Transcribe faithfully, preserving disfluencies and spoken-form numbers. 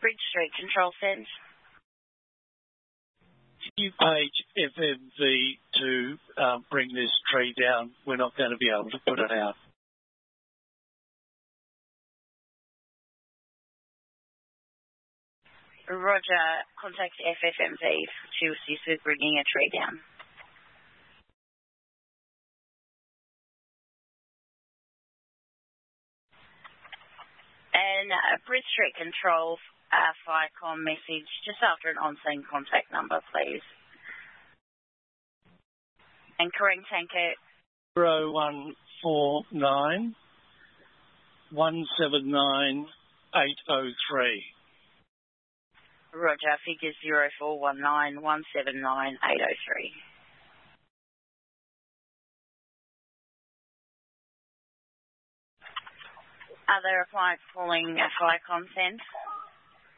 Bridge Street Control Centre. You page F M V to um, bring this tree down. We're not going to be able to put it out. Roger, contact F F M V to assist with bringing a tree down. And uh, Bridge Street Control uh, FICOM message just after an on-scene contact number, please. And Kerang Tanker. zero one four nine one seven nine eight oh three. Roger, figure zero four one nine one seven nine eight oh three. Other appliance calling a FICOM send.